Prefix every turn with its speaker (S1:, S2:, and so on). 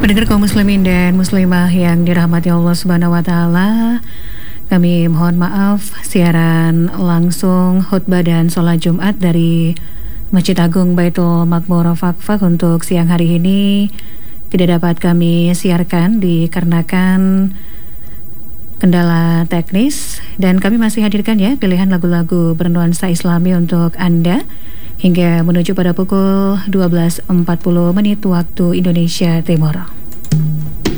S1: Pendengar kaum muslimin dan muslimah yang dirahmati Allah Subhanahu wa taala, kami mohon maaf siaran langsung khutbah dan sholat Jumat dari Masjid Agung Baitul Makmur Fakfak untuk siang hari ini tidak dapat kami siarkan dikarenakan kendala teknis, dan kami masih hadirkan ya pilihan lagu-lagu bernuansa Islami untuk Anda hingga menuju pada pukul 12.40 waktu Indonesia Timur.